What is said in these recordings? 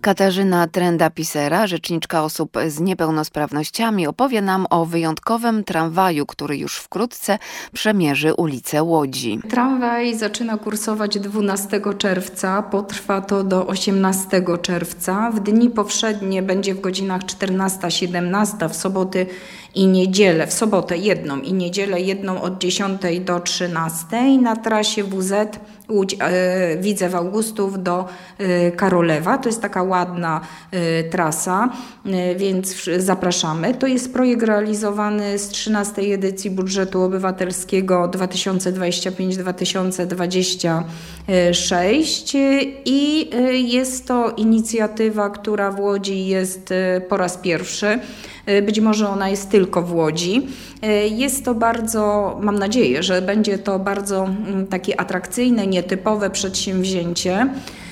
Katarzyna Trenda-Pisera, rzeczniczka osób z niepełnosprawnościami, opowie nam o wyjątkowym tramwaju, który już wkrótce przemierzy ulicę Łodzi. Tramwaj zaczyna kursować 12 czerwca, potrwa to do 18 czerwca. W dni powszednie będzie w godzinach 14-17, w soboty i niedzielę, w sobotę jedną i niedzielę jedną od 10 do 13 na trasie WZ Łódź Widzew Augustów do Karolewa. To jest taka ładna trasa, więc zapraszamy. To jest projekt realizowany z 13 edycji budżetu obywatelskiego 2025-2026 i jest to inicjatywa, która w Łodzi jest po raz pierwszy. Być może ona jest tylko w Łodzi. Jest to bardzo, mam nadzieję, że będzie to bardzo takie atrakcyjne, nietypowe przedsięwzięcie,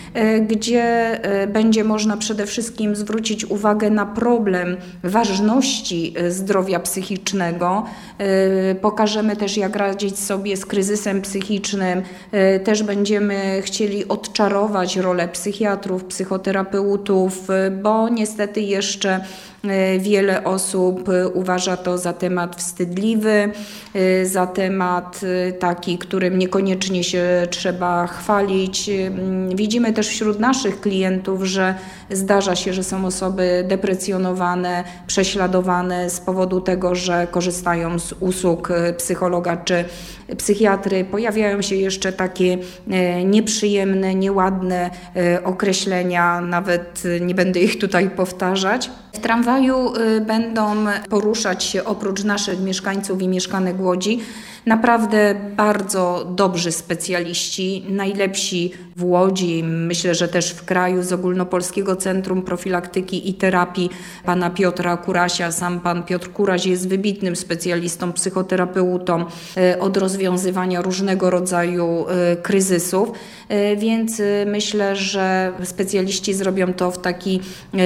gdzie będzie można przede wszystkim zwrócić uwagę na problem ważności zdrowia psychicznego. Pokażemy też, jak radzić sobie z kryzysem psychicznym. Też będziemy chcieli odczarować rolę psychiatrów, psychoterapeutów, bo niestety jeszcze wiele osób uważa to za temat wstydliwy, za temat taki, którym niekoniecznie się trzeba chwalić. Widzimy też wśród naszych klientów, że zdarza się, że są osoby deprecjonowane, prześladowane z powodu tego, że korzystają z usług psychologa czy psychiatry. Pojawiają się jeszcze takie nieprzyjemne, nieładne określenia, nawet nie będę ich tutaj powtarzać. W tramwaju będą poruszać się oprócz naszych mieszkańców i mieszkanek Łodzi naprawdę bardzo dobrzy specjaliści, najlepsi w Łodzi, myślę, że też w kraju, z Ogólnopolskiego Centrum Profilaktyki i Terapii pana Piotra Kurasia. Sam pan Piotr Kuraś jest wybitnym specjalistą, psychoterapeutą od rozwiązywania różnego rodzaju kryzysów, więc myślę, że specjaliści zrobią to w taki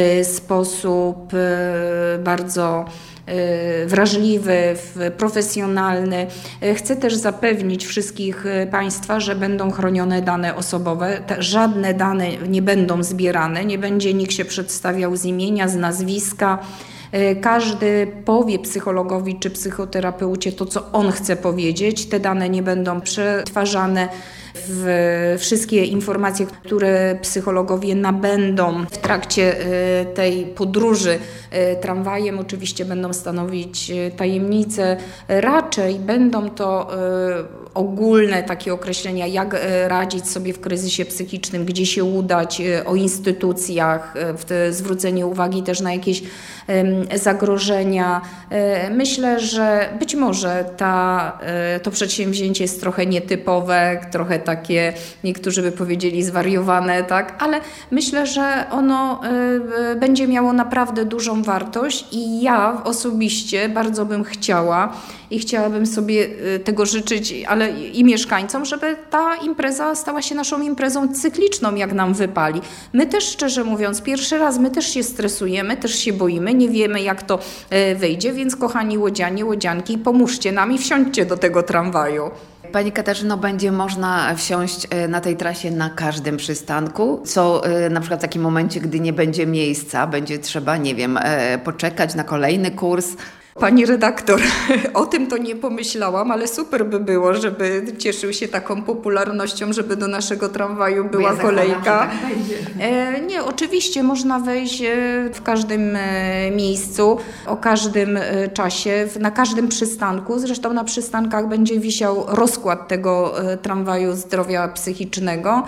sposób bardzo wrażliwy, profesjonalny. Chcę też zapewnić wszystkich Państwa, że będą chronione dane osobowe. Żadne dane nie będą zbierane, nie będzie nikt się przedstawiał z imienia, z nazwiska. Każdy powie psychologowi czy psychoterapeucie to, co on chce powiedzieć. Te dane nie będą przetwarzane. Wszystkie informacje, które psychologowie nabędą w trakcie tej podróży tramwajem, oczywiście będą stanowić tajemnicę. Raczej będą to ogólne takie określenia, jak radzić sobie w kryzysie psychicznym, gdzie się udać, o instytucjach, zwrócenie uwagi też na jakieś zagrożenia. Myślę, że być może to przedsięwzięcie jest trochę nietypowe, trochę takie, niektórzy by powiedzieli zwariowane, tak? Ale myślę, że ono będzie miało naprawdę dużą wartość i ja osobiście bardzo bym chciała i chciałabym sobie tego życzyć, ale i mieszkańcom, żeby ta impreza stała się naszą imprezą cykliczną, jak nam wypali. My też, szczerze mówiąc, pierwszy raz, my też się stresujemy, też się boimy, nie wiemy, jak to wyjdzie, więc kochani łodzianie, łodzianki, pomóżcie nam i wsiądźcie do tego tramwaju. Pani Katarzyno, będzie można wsiąść na tej trasie na każdym przystanku, co na przykład w takim momencie, gdy nie będzie miejsca, będzie trzeba, nie wiem, poczekać na kolejny kurs. Pani redaktor, o tym to nie pomyślałam, ale super by było, żeby cieszył się taką popularnością, żeby do naszego tramwaju była kolejka. Tak Nie, oczywiście można wejść w każdym miejscu, o każdym czasie, na każdym przystanku. Zresztą na przystankach będzie wisiał rozkład tego tramwaju zdrowia psychicznego.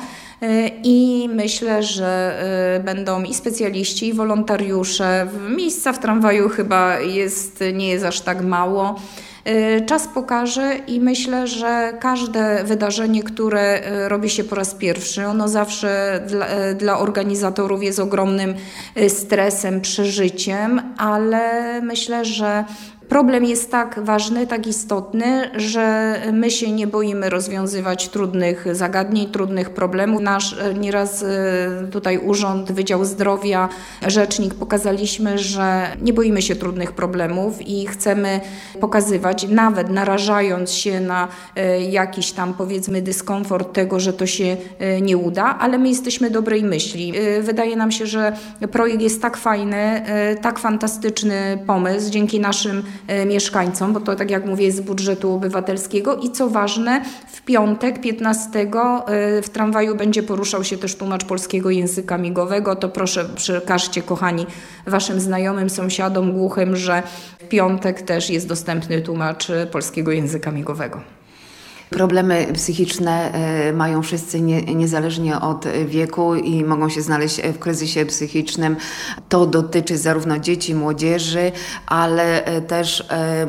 I myślę, że będą i specjaliści, i wolontariusze. Miejsca w tramwaju chyba nie jest aż tak mało. Czas pokaże i myślę, że każde wydarzenie, które robi się po raz pierwszy, ono zawsze dla organizatorów jest ogromnym stresem, przeżyciem, ale myślę, że Problem jest tak ważny, tak istotny, że my się nie boimy rozwiązywać trudnych zagadnień, trudnych problemów. Nasz nieraz tutaj Urząd, Wydział Zdrowia, Rzecznik pokazaliśmy, że nie boimy się trudnych problemów i chcemy pokazywać, nawet narażając się na jakiś tam powiedzmy dyskomfort tego, że to się nie uda, ale my jesteśmy dobrej myśli. Wydaje nam się, że projekt jest tak fajny, tak fantastyczny pomysł dzięki naszym mieszkańcom, bo to, tak jak mówię, jest z budżetu obywatelskiego i co ważne, w piątek 15 w tramwaju będzie poruszał się też tłumacz polskiego języka migowego. To proszę przekażcie, kochani, waszym znajomym, sąsiadom głuchym, że w piątek też jest dostępny tłumacz polskiego języka migowego. Problemy psychiczne mają wszyscy niezależnie od wieku i mogą się znaleźć w kryzysie psychicznym. To dotyczy zarówno dzieci, młodzieży, ale też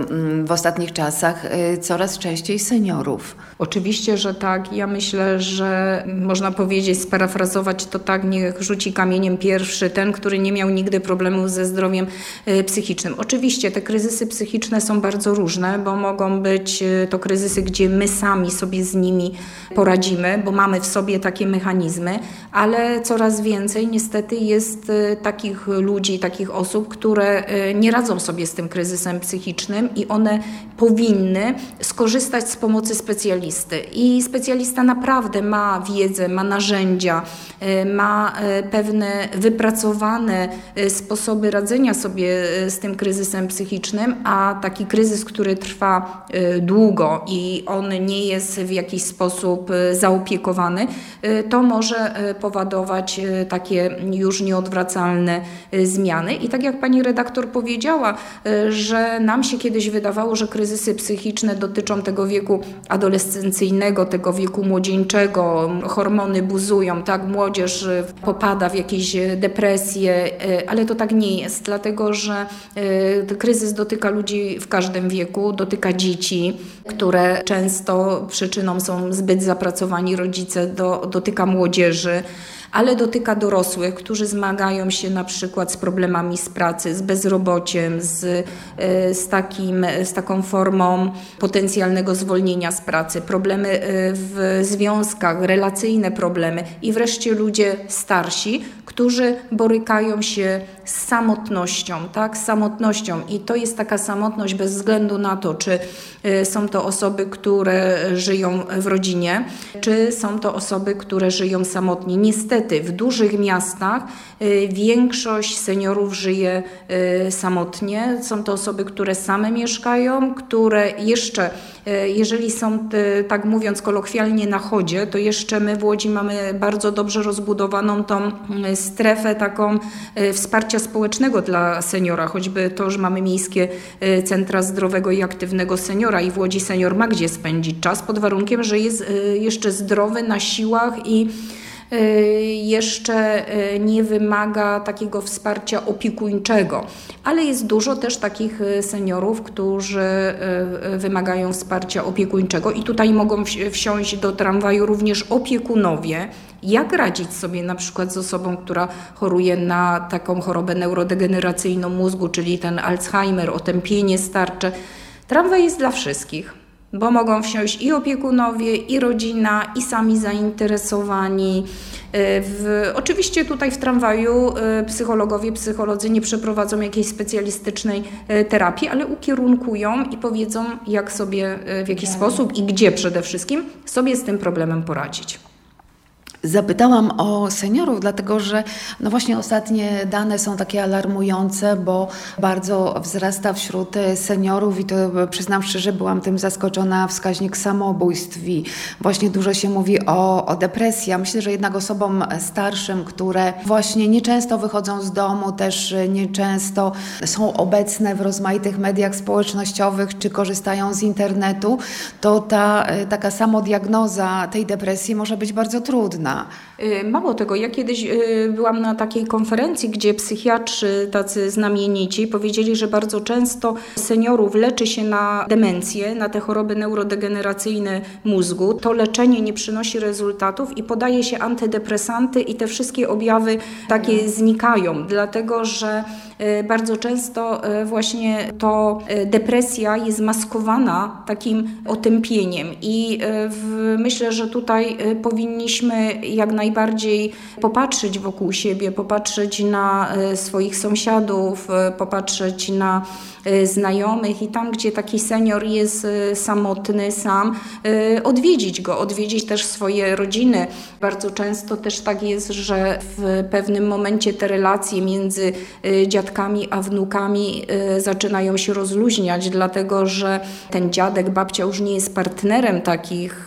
w ostatnich czasach coraz częściej seniorów. Oczywiście, że tak. Ja myślę, że można powiedzieć, sparafrazować to tak, niech rzuci kamieniem pierwszy ten, który nie miał nigdy problemów ze zdrowiem psychicznym. Oczywiście te kryzysy psychiczne są bardzo różne, bo mogą być to kryzysy, gdzie my sami sobie z nimi poradzimy, bo mamy w sobie takie mechanizmy, ale coraz więcej niestety jest takich ludzi, takich osób, które nie radzą sobie z tym kryzysem psychicznym i one powinny skorzystać z pomocy specjalisty. I specjalista naprawdę ma wiedzę, ma narzędzia, ma pewne wypracowane sposoby radzenia sobie z tym kryzysem psychicznym, a taki kryzys, który trwa długo i on nie jest w jakiś sposób zaopiekowany, to może powodować takie już nieodwracalne zmiany. I tak jak pani redaktor powiedziała, że nam się kiedyś wydawało, że kryzysy psychiczne dotyczą tego wieku adolescencyjnego, tego wieku młodzieńczego, hormony buzują, tak, młodzież popada w jakieś depresje, ale to tak nie jest, dlatego że kryzys dotyka ludzi w każdym wieku, dotyka dzieci, które często przyczyną są zbyt zapracowani rodzice, dotyka młodzieży, ale dotyka dorosłych, którzy zmagają się na przykład z problemami z pracy, z bezrobociem, z taką formą potencjalnego zwolnienia z pracy, problemy w związkach, relacyjne problemy i wreszcie ludzie starsi, którzy borykają się z samotnością, tak, z samotnością i to jest taka samotność bez względu na to, czy są to osoby, które żyją w rodzinie, czy są to osoby, które żyją samotnie. Niestety w dużych miastach większość seniorów żyje samotnie. Są to osoby, które same mieszkają, które jeszcze, jeżeli są, tak mówiąc kolokwialnie, na chodzie, to jeszcze my w Łodzi mamy bardzo dobrze rozbudowaną tą strefę taką wsparcia społecznego dla seniora, choćby to, że mamy miejskie centra zdrowego i aktywnego seniora i w Łodzi senior ma gdzie spędzić czas, pod warunkiem, że jest jeszcze zdrowy, na siłach i jeszcze nie wymaga takiego wsparcia opiekuńczego, ale jest dużo też takich seniorów, którzy wymagają wsparcia opiekuńczego i tutaj mogą wsiąść do tramwaju również opiekunowie. Jak radzić sobie na przykład z osobą, która choruje na taką chorobę neurodegeneracyjną mózgu, czyli ten Alzheimer, otępienie starcze. Tramwaj jest dla wszystkich, bo mogą wsiąść i opiekunowie, i rodzina, i sami zainteresowani. Oczywiście tutaj w tramwaju psychologowie, psycholodzy nie przeprowadzą jakiejś specjalistycznej terapii, ale ukierunkują i powiedzą, jak sobie, w jaki sposób i gdzie przede wszystkim sobie z tym problemem poradzić. Zapytałam o seniorów, dlatego że no właśnie ostatnie dane są takie alarmujące, bo bardzo wzrasta wśród seniorów i to przyznam szczerze, byłam tym zaskoczona, wskaźnik samobójstw i właśnie dużo się mówi o depresji. Myślę, że jednak osobom starszym, które właśnie nieczęsto wychodzą z domu, też nieczęsto są obecne w rozmaitych mediach społecznościowych czy korzystają z internetu, to taka samodiagnoza tej depresji może być bardzo trudna. Mało tego, ja kiedyś byłam na takiej konferencji, gdzie psychiatrzy tacy znamienici powiedzieli, że bardzo często seniorów leczy się na demencję, na te choroby neurodegeneracyjne mózgu. To leczenie nie przynosi rezultatów i podaje się antydepresanty i te wszystkie objawy takie znikają, dlatego że bardzo często właśnie to depresja jest maskowana takim otępieniem i myślę, że tutaj powinniśmy jak najbardziej popatrzeć wokół siebie, popatrzeć na swoich sąsiadów, popatrzeć na znajomych i tam, gdzie taki senior jest samotny sam, odwiedzić go, odwiedzić też swoje rodziny. Bardzo często też tak jest, że w pewnym momencie te relacje między dziadkami a wnukami zaczynają się rozluźniać, dlatego że ten dziadek, babcia już nie jest partnerem takich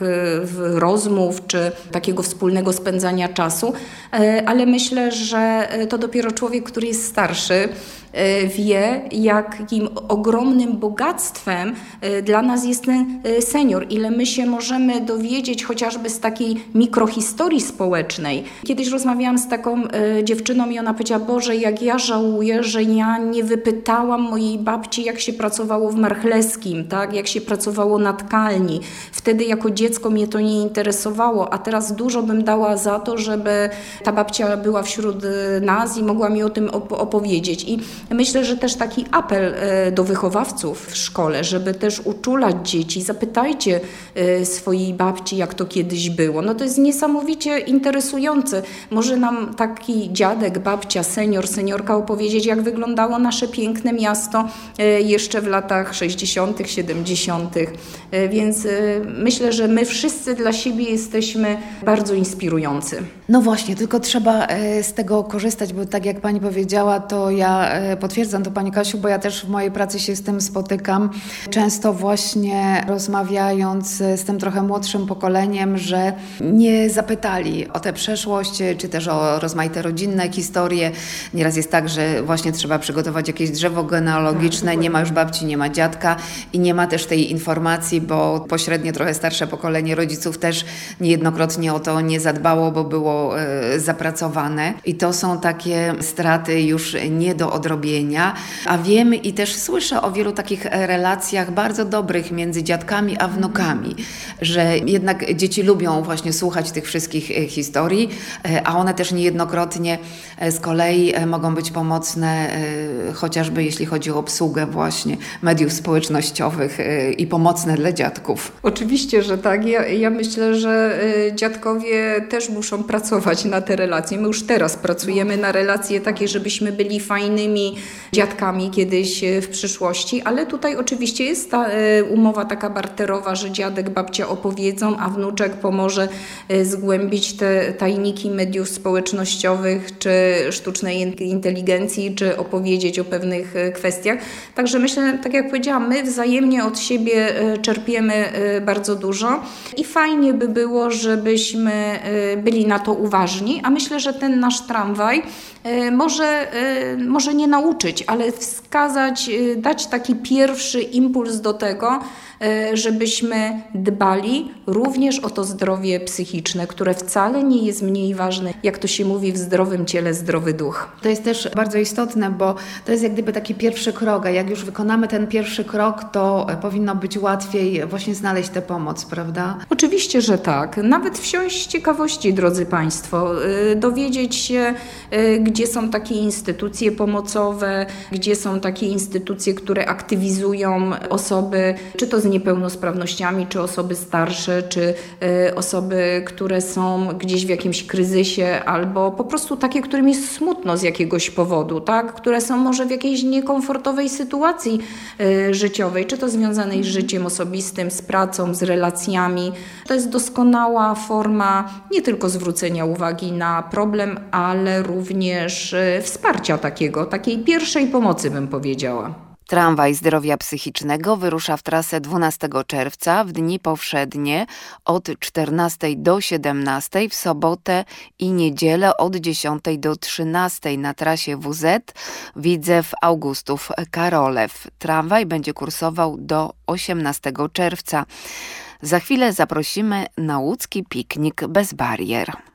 rozmów czy takiego wspólnego spędzania czasu, ale myślę, że to dopiero człowiek, który jest starszy, wie, jakim ogromnym bogactwem dla nas jest ten senior, ile my się możemy dowiedzieć chociażby z takiej mikrohistorii społecznej. Kiedyś rozmawiałam z taką dziewczyną i ona powiedziała: Boże, jak ja żałuję, że ja nie wypytałam mojej babci, jak się pracowało w Marchleskim, tak? Jak się pracowało na tkalni. Wtedy jako dziecko mnie to nie interesowało, a teraz dużo bym dała za to, żeby ta babcia była wśród nas i mogła mi o tym opowiedzieć. I myślę, że też taki apel do wychowawców w szkole, żeby też uczulać dzieci. Zapytajcie swojej babci, jak to kiedyś było. No to jest niesamowicie interesujące. Może nam taki dziadek, babcia, seniorka opowiedzieć, jak wyglądało nasze piękne miasto jeszcze w latach 60., 70. Więc myślę, że my wszyscy dla siebie jesteśmy bardzo inspirujący. No właśnie, tylko trzeba z tego korzystać, bo tak jak Pani powiedziała, to ja potwierdzam to, Pani Kasiu, bo ja też w mojej pracy się z tym spotykam. Często właśnie rozmawiając z tym trochę młodszym pokoleniem, że nie zapytali o tę przeszłość, czy też o rozmaite rodzinne historie. Nieraz jest tak, że właśnie trzeba przygotować jakieś drzewo genealogiczne, nie ma już babci, nie ma dziadka i nie ma też tej informacji, bo pośrednio trochę starsze pokolenie rodziców też niejednokrotnie o to nie zadbało, bo było zapracowane. I to są takie straty już nie do odrobienia. A wiem i też słyszę o wielu takich relacjach bardzo dobrych między dziadkami a wnukami, że jednak dzieci lubią właśnie słuchać tych wszystkich historii, a one też niejednokrotnie z kolei mogą być pomocne, chociażby jeśli chodzi o obsługę właśnie mediów społecznościowych i pomocne dla dziadków. Oczywiście, że tak. Ja myślę, że dziadkowie też muszą pracować na te relacje. My już teraz pracujemy na relacje takie, żebyśmy byli fajnymi dziadkami kiedyś w przyszłości, ale tutaj oczywiście jest ta umowa taka barterowa, że dziadek, babcia opowiedzą, a wnuczek pomoże zgłębić te tajniki mediów społecznościowych, czy sztucznej inteligencji, czy opowiedzieć o pewnych kwestiach. Także myślę, tak jak powiedziałam, my wzajemnie od siebie czerpiemy bardzo dużo i fajnie by było, żebyśmy byli na to uważni, a myślę, że ten nasz tramwaj może nie nauczyć, ale wskazać, dać taki pierwszy impuls do tego, żebyśmy dbali również o to zdrowie psychiczne, które wcale nie jest mniej ważne, jak to się mówi, w zdrowym ciele zdrowy duch. To jest też bardzo istotne, bo to jest jak gdyby taki pierwszy krok, a jak już wykonamy ten pierwszy krok, to powinno być łatwiej właśnie znaleźć tę pomoc, prawda? Oczywiście, że tak. Nawet wsiąść z ciekawości, drodzy Państwo, dowiedzieć się, gdzie są takie instytucje pomocowe, gdzie są takie instytucje, które aktywizują osoby, czy to z niepełnosprawnościami, czy osoby starsze, czy osoby, które są gdzieś w jakimś kryzysie, albo po prostu takie, którym jest smutno z jakiegoś powodu, tak? Które są może w jakiejś niekomfortowej sytuacji życiowej, czy to związanej z życiem osobistym, z pracą, z relacjami. To jest doskonała forma nie tylko zwrócenia uwagi na problem, ale również wsparcia takiej pierwszej pomocy, bym powiedziała. Tramwaj zdrowia psychicznego wyrusza w trasę 12 czerwca w dni powszednie od 14 do 17, w sobotę i niedzielę od 10 do 13 na trasie WZ Widzew Augustów Karolew. Tramwaj będzie kursował do 18 czerwca. Za chwilę zaprosimy na łódzki piknik bez barier.